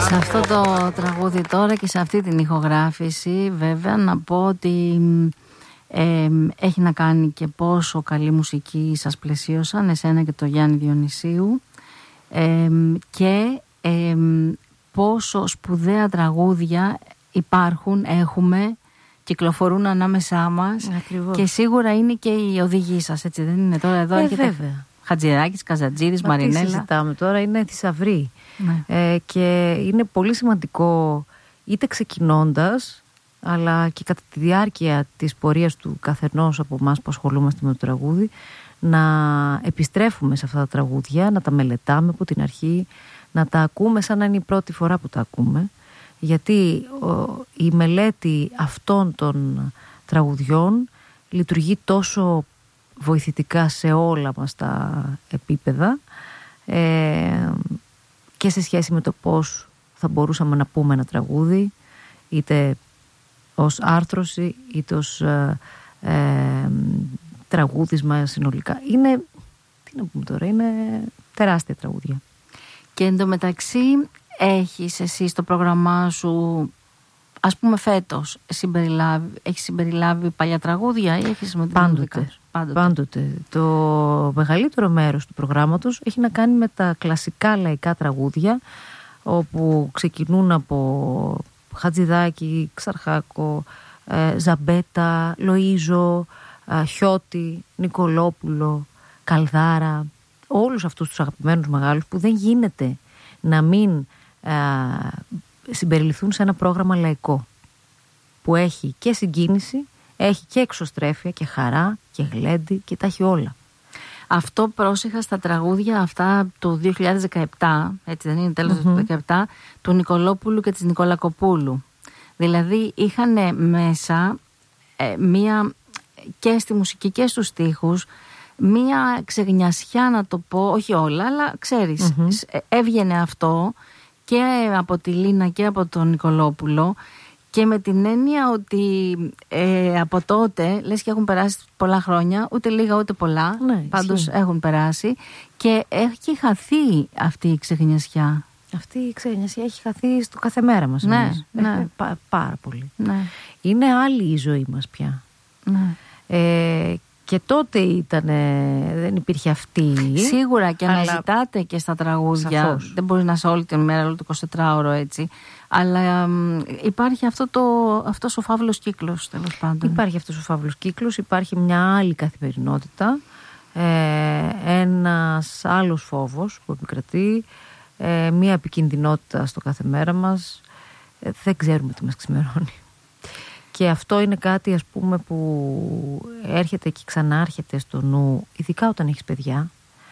Σε αυτό το τραγούδι τώρα και σε αυτή την ηχογράφηση, βέβαια, να πω ότι έχει να κάνει και πόσο καλή μουσική σας πλαισίωσαν, εσένα και το Γιάννη Διονυσίου, και πόσο σπουδαία τραγούδια υπάρχουν, έχουμε, κυκλοφορούν ανάμεσά μας. Ακριβώς. Και σίγουρα είναι και η οδηγή σας, έτσι δεν είναι? Τώρα εδώ έρχεται Χατζηδάκης, Καζατζίδης, Μαρινέλα. Τι συζητάμε τώρα, είναι θησαυρή. Ναι. Και είναι πολύ σημαντικό, είτε ξεκινώντας, αλλά και κατά τη διάρκεια της πορείας του καθενός από εμάς που ασχολούμαστε με το τραγούδι, να επιστρέφουμε σε αυτά τα τραγούδια, να τα μελετάμε από την αρχή, να τα ακούμε σαν να είναι η πρώτη φορά που τα ακούμε, γιατί η μελέτη αυτών των τραγουδιών λειτουργεί τόσο βοηθητικά σε όλα μας τα επίπεδα, και σε σχέση με το πώς θα μπορούσαμε να πούμε ένα τραγούδι, είτε ως άρθρωση είτε ως τραγούδισμα συνολικά. Είναι, τι να πούμε τώρα, είναι τεράστια τραγούδια. Και εντωμεταξύ έχεις εσύ στο πρόγραμμά σου, ας πούμε φέτος, έχεις συμπεριλάβει παλιά τραγούδια ή έχεις με Πάντοτε. Το μεγαλύτερο μέρος του προγράμματος έχει να κάνει με τα κλασικά λαϊκά τραγούδια, όπου ξεκινούν από Χατζηδάκη, Ξαρχάκο, Ζαμπέτα, Λοΐζο, Χιώτη, Νικολόπουλο, Καλδάρα, όλους αυτούς τους αγαπημένους μεγάλους που δεν γίνεται να μην συμπεριληφθούν σε ένα πρόγραμμα λαϊκό που έχει και συγκίνηση, έχει και εξωστρέφεια και χαρά και γλέντι και τα έχει όλα. Αυτό πρόσεχα στα τραγούδια αυτά του 2017, έτσι δεν είναι, τέλος του 2017, του Νικολόπουλου και της Νικολακοπούλου. Δηλαδή είχαν μέσα μία, και στη μουσική και στους στίχους, μία ξεγνιασιά, να το πω, όχι όλα, αλλά ξέρεις, έβγαινε αυτό και από τη Λίνα και από τον Νικολόπουλο, και με την έννοια ότι από τότε, λες και έχουν περάσει πολλά χρόνια, ούτε λίγα ούτε πολλά, πάντως έχουν περάσει, και έχει χαθεί αυτή η ξεγνιασιά. Αυτή η ξεγνιασιά έχει χαθεί στο κάθε μέρα μας. Ναι. Πάρα πολύ. Ναι. Είναι άλλη η ζωή μας πια. Ναι. Και τότε δεν υπήρχε αυτή. Σίγουρα, και αναζητάτε και στα τραγούδια. Σαφώς. Δεν μπορεί να είσαι όλη την μέρα, όλο το 24ωρο έτσι. Αλλά υπάρχει αυτός ο φαύλος κύκλος, τέλος πάντων. Υπάρχει αυτός ο φαύλος κύκλος, υπάρχει μια άλλη καθημερινότητα, ένας άλλος φόβος που επικρατεί, μια επικινδυνότητα στο κάθε μέρα μας. Δεν ξέρουμε τι μας ξημερώνει. Και αυτό είναι κάτι, ας πούμε, που έρχεται και ξανάρχεται στο νου, ειδικά όταν έχεις παιδιά,